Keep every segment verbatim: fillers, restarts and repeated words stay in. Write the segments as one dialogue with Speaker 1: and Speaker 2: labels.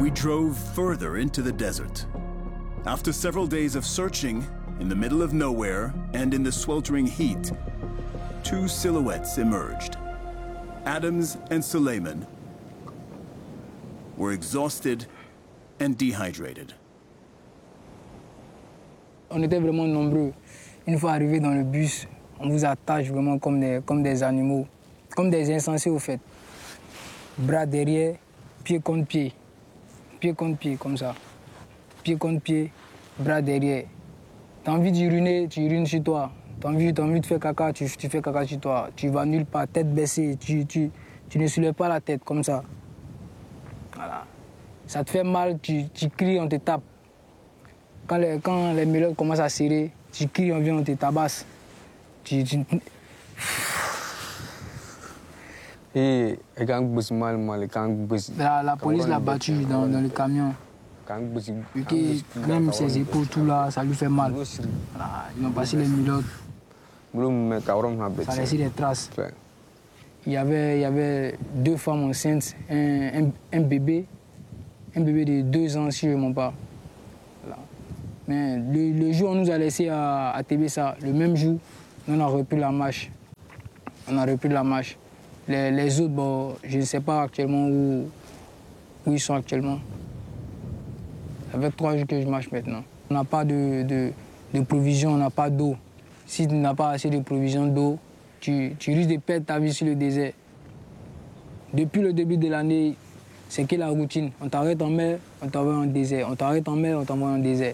Speaker 1: We drove further into the desert. After several days of searching, in the middle of nowhere and in the sweltering heat, two silhouettes emerged. Adams and Suleiman were exhausted and dehydrated.
Speaker 2: On était vraiment nombreux. Une fois arrivés dans le bus, on vous attache vraiment comme des, comme des animaux, comme des insensés au fait. Bras derrière, pied contre pied, pied contre pied comme ça. Pied contre pied, bras derrière. T'as envie d'uriner, tu urines sur toi. T'as envie, t'as envie de faire caca, tu, tu fais caca sur toi. Tu vas nulle part, tête baissée, tu, tu, tu ne soulèves pas la tête comme ça. Voilà. Ça te fait mal, tu, tu cries, on te tape. Quand les, quand les mélodes commencent à serrer, tu cries, on vient, on te tabasse. Tu, tu...
Speaker 3: Et quand
Speaker 2: la, la police l'a battu dans, dans le camion. Vu que même ses épaules, tout là, ça lui fait mal. Voilà, ils ont passé les mélodes. Ça a laissé des traces. Il y avait, il y avait deux femmes enceintes, un, un, un bébé, un bébé de deux ans, si je ne me trompe pas. Voilà. Mais le, le jour où on nous a laissé à, à Tébessa, le même jour, on a repris la marche. On a repris la marche. Les, les autres, bon, je ne sais pas actuellement où, où ils sont actuellement. Ça fait trois jours que je marche maintenant. On n'a pas de, de, de provisions, on n'a pas d'eau. Si tu n'as pas assez de provisions d'eau, tu, tu risques de perdre ta vie sur le désert. Depuis le début de l'année, c'est que la routine. On t'arrête en mer, on t'envoie en désert. On t'arrête en mer, on t'envoie en désert.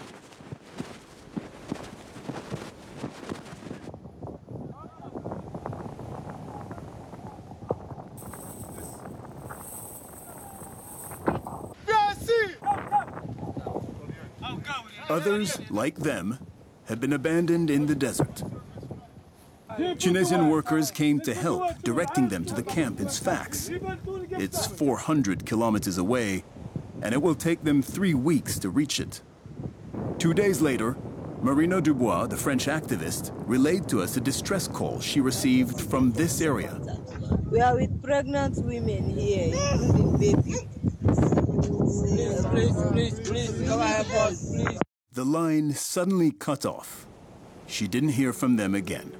Speaker 1: Others, like them, had been abandoned in the desert. Tunisian workers came to help, directing them to the camp in Sfax. It's four hundred kilometers away, and it will take them three weeks to reach it. Two days later, Marina Dubois, the French activist, relayed to us a distress call she received from this area.
Speaker 4: We are with pregnant women here, including babies. Please, please, please, please, come help us, please.
Speaker 1: The line suddenly cut off. She didn't hear from them again.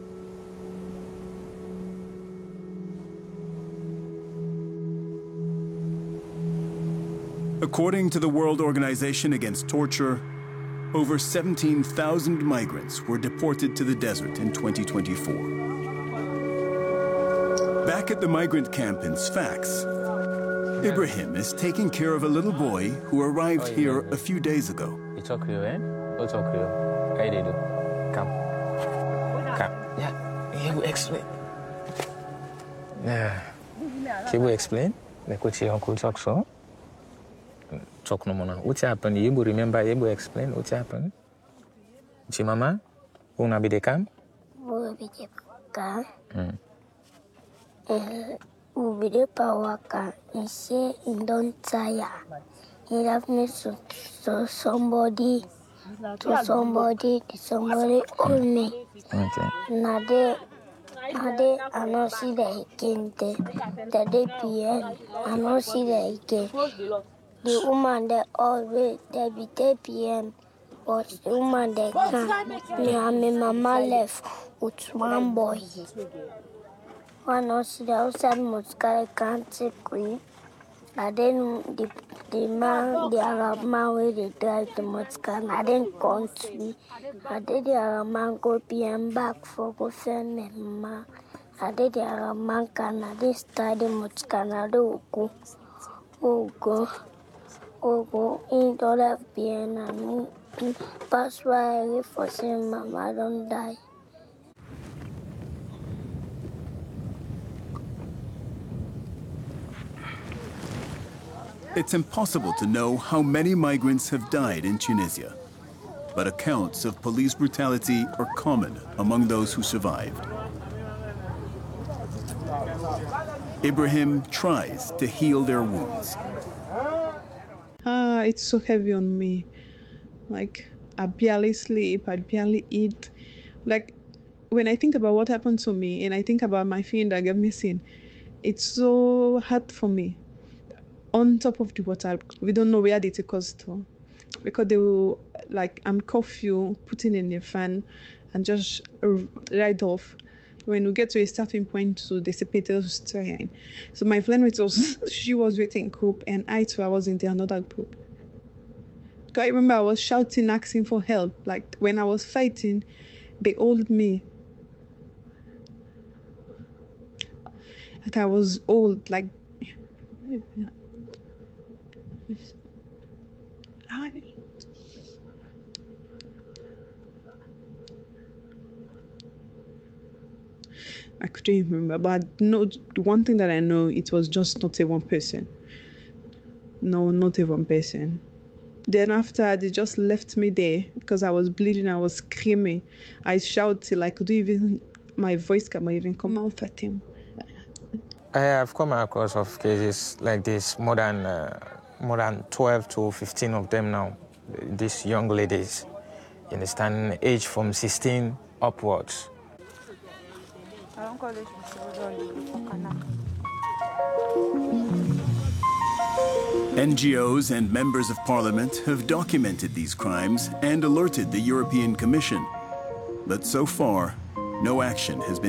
Speaker 1: According to the World Organization Against Torture, over seventeen thousand migrants were deported to the desert in twenty twenty-four. Back at the migrant camp in Sfax, Ibrahim is taking care of a little boy who arrived here a few days ago.
Speaker 5: It's okay, eh? It's okay. I did it. Come. Come. Yeah. He will explain. Yeah. He will explain. Like what your uncle talks so. Talk no more. What happened? You will remember. You will explain what happened. Chi mama? Una be the camp?
Speaker 6: Una be the camp. Hmm. Eh. Ubide Pawaka, he say he don't tire. He have me to, to somebody, to somebody, to somebody owe me.
Speaker 5: Okay.
Speaker 6: Now they, now they, I don't see that he came there. The day P M, I don't see that he came. The woman that always, they be the P M, but the woman that can't. Me and my mama left with one boy. One also the outside Moscow can't take me. And then the the man, the Arab man where they drive to Moscow, and then come to me. And then the Arab man go P M back for go send me ma. And then the Arab man can and they start the Moscow and they go, oh go, oh go in the left P M and me. That's why I for saying mama don't die.
Speaker 1: It's impossible to know how many migrants have died in Tunisia, but accounts of police brutality are common among those who survived. Ibrahim tries to heal their wounds.
Speaker 7: Ah, it's so heavy on me. Like, I barely sleep, I barely eat. Like, when I think about what happened to me and I think about my friend that got missing, it's so hard for me. on top of the water. We don't know where they take us to, because they will like I'm curfew, putting in the fan, and just ride off. When we get to a starting point, so they separate us to. So my flatmate was she was waiting group, and I too I was in the another group. I remember I was shouting, asking for help. Like when I was fighting, they hold me. Like I was old, like. I couldn't even remember, but no, the one thing that I know, it was just not a one person. No, not a one person. Then after, they just left me there because I was bleeding, I was screaming. I shouted, like, could even, my voice can even come out at him.
Speaker 5: I have come across of cases like this, more than, uh, more than twelve to fifteen of them now, these young ladies, you understand, age from sixteen upwards.
Speaker 1: N G Os and members of parliament have documented these crimes and alerted the European Commission. But so far, no action has been